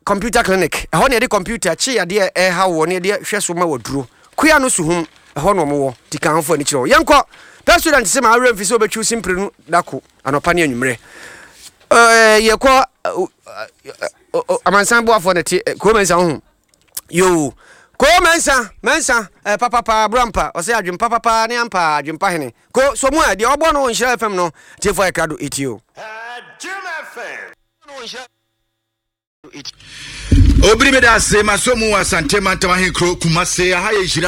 computer clinic ho ne de computer chi ya de ha wo ne de hweso ma woduro kuya no suhum ho no mo wo tikanfo ani kiro yenko president se ma awre mfi so betwu simpre nu dako anopa ne anwumre yeko amansan bo afo ne ti ko mensa ho yo ko mensa papa brampa o se adwum papa ne ampa adwumpa hene ko so mu a de obo no Nhyira FM no tifo ekrado etio Obri meda se masomu asante mantama henkro kumase ha ye Nhyira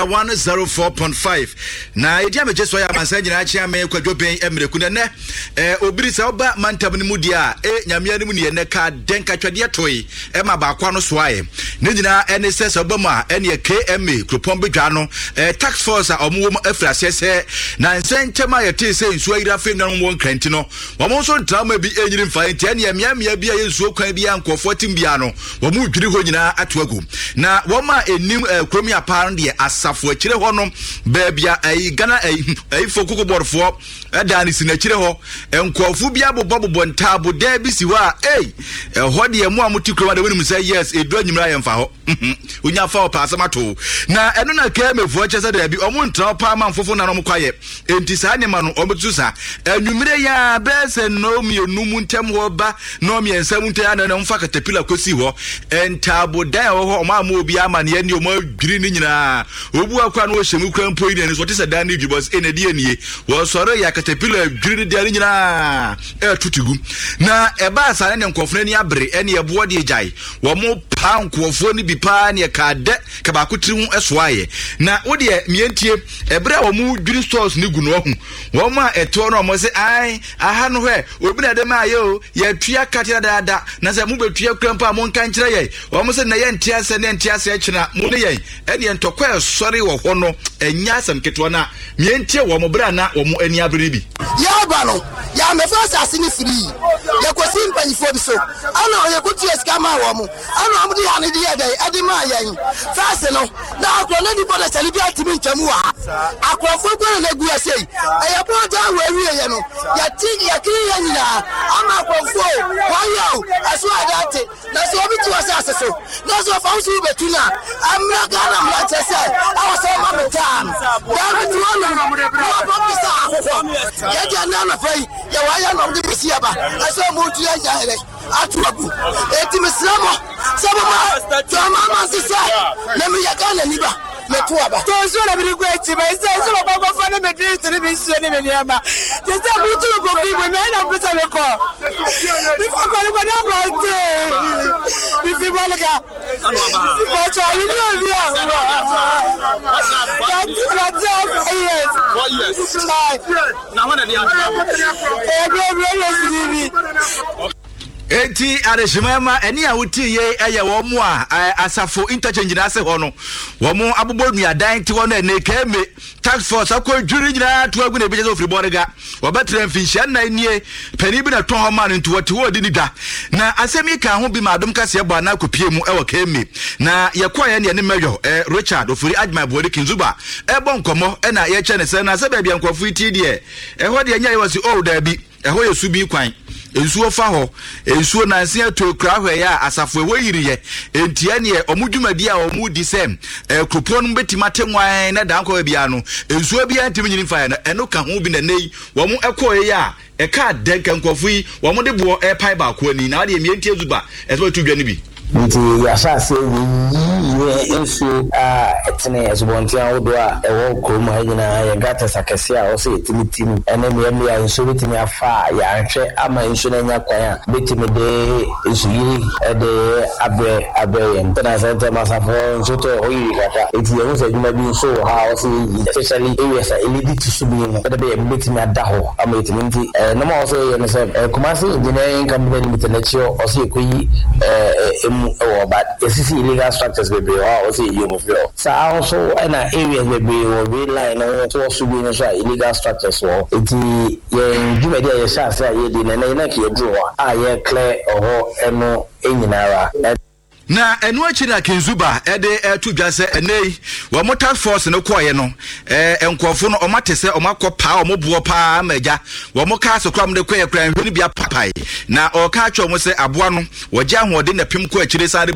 104.5 na edi ameje so ya mansa nyina achi ame kwadwo ben emreku ne obri sa oba mantam ne mudia nyamea ne mu ne ka denka twade toyi ma ba kwa no so aye ne nyina ene se oba ma ene KMA Kropon bedwa no tax force a omo afrase se na nsentema ye te se nsuo ira fe no mo nkranti no omo so ntrama bi enyiri mfa enti ene miamia bi ye nsuo kwan bi ankofo timbia no omo dwiri ho nyina atwagu na woma enim kromi aparen de asafo akire ho no baabia Ghana fokuko borfo dani sinakire ho enkofu bia bobbo ntabo da bi siwa ho de emu amuti kroma de woni say yes edu anyimra yemfa ho onya fa opasamato na eno na KMA chese da bi omo ntra pa manfofo na no mkwaye enti sa ne ma no obetusa anwumre ya bese no mienum ntem ho ba no miensam ntem ana na mfa katapila kosi ho entabo da ho ma obi ama ne ni omo dwiri ni nyina obu akwa no hyemu kran poyi ne so tese da ne dwibos enedi anie wo sore ya katapila dwiri de ani nyina tutigum na eba sa ne nkofo ni abre ene ebo de jai wo mo pa nkofo ni bi pa ne ka de ka ba kutiri hu esoaye na wo de mientie ebre wo mo dwiri stores ni gu no hu wo ma eto no mo se ai aha no hwe obi na de ma yo ya tua katia da na se mo betua krampa mo nkan kire ye wo mo se na ye ntiase ne ntiase ekina mo ne ye ene ntokwa sori wo ho no enya asam keto na mientie wo mo bra na wo mo ani abere bi ya ba no ya me fa asase free ya kwesi mpanyifo bi so ana ye kutu eskama wo mo ana amudi ya ne dia dai adima yan fase no na akro na di boda chali bi atimi ntamu wa akrofo gwe na gu ase ya boda wa wiye ye no ya ti ya kiri ya nyina ama akrofo wa yo aso adate na so obi ti asase so na so fa usu betuna amra gana mla tese awase ma metam da bi wonu mo bisa akofo ya ja na na fai ya wa ya no de bisia ba aso mo tu ya ja hele atuabu eti mesramo sababa to mama sisa na mi ya gana ni ba metuaba to so na bi gwechi ba isa so ba ko fa na me dist ni bi so ni me niama je sa butu ko bi me na pesa me ko bi ko ko na ba te bi fi balaka ko cha ni no bia yes na wana dia enti areshimama eni a wuti ye eye wo mu a asafo interchange na ase ho no wo mu abobɔ nuadan ti wo na ne KMA tax force akwadwiri nyina to agu na beje ofri borega wo betre mfinhia na nie pani bi na to ho ma no nto wote wo di ni da na asemi ka ho bi ma adom kase bɔ na kopie mu e wo KMA na ye koye ne meyo Richard ofuri adma bodi kinzuba e bon komo e na ye che ne se na se ba bia nkwafu ti de e ho de nya ye wasi o da bi e ho ye su bi kwan ensuo fa ho ensuo nanse ato kra hwe ya asafo we yiriye entia ne omudwumadi a omudi sem Kropon no betima tenwan na danko bia no ensuo bia ntimi nyini fa ya eno ka ho bi na nei wo mu ekoye ya e ka denka nkwofu yi wo mu de bo e pai ba ko ani na de mientie zuba e so tudwa ni bi nti ya sha se ni ensu etene ezubontia odo a ewo krom ha nyina ya gata sakese a o se etimitim ene me ya ensu bitimi afa ya nhwe ama ensu na nya kwan a bitimi de ensu yiri de abre yen tana sente masafo ensu to oyiri kaka eti ensu adwuma bi ensu ha o se especially areas a elidi to subi no de be bitimi adaho ama etimi nti no ma o se ye se Kumasi engineering company limited na chio o se ekoyi but this illegal structures be also you move so also in areas be real line to also be illegal structures so it you media you say you dey na ki do a clear or eno enyinara na enu achira kinzuba ede to dwase enei wo motor force no koye no enkofo no omatese omakopa omobuo pa maja wo moka sokram de koye kran hwini bia papai na o ka atwo mo se aboa no wo gya hoode na pem ko achire sa